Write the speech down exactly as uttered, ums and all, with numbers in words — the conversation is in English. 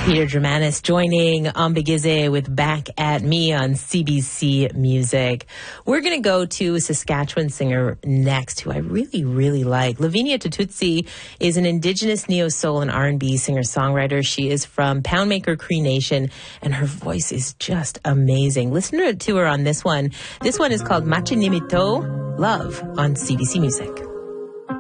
Peter Germanis joining Ambigize with Back at Me on C B C Music. We're going to go to a Saskatchewan singer next who I really, really like. Lavinia Tututsi is an Indigenous neo-soul and R and B singer-songwriter. She is from Poundmaker Cree Nation, and her voice is just amazing. Listen to her on this one. This one is called Machinimito Love on C B C Music.